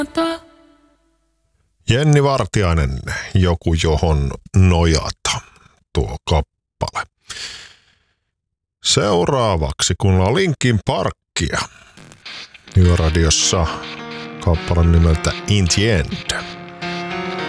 Jenni Vartiainen, joku johon nojata, tuo kappale. Seuraavaksi kuunnellaan Linkin Parkia. Yöradiossa kappale nimeltä In the End.